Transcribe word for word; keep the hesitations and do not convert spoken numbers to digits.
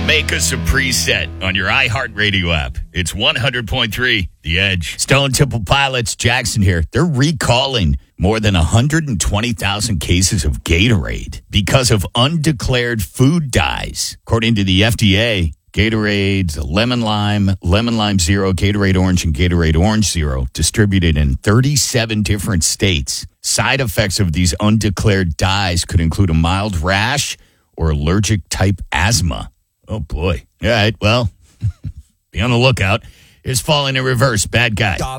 Make us a preset on your iHeartRadio app. It's one hundred point three The Edge. Stone Temple Pilots, Jackson here. They're recalling more than one hundred twenty thousand cases of Gatorade because of undeclared food dyes. According to the F D A, Gatorade, Lemon Lime, Lemon Lime Zero, Gatorade Orange, and Gatorade Orange Zero distributed in thirty-seven different states. Side effects of these undeclared dyes could include a mild rash or allergic type asthma. Oh, boy. All right, well, be on the lookout. It's falling in reverse. Bad guy.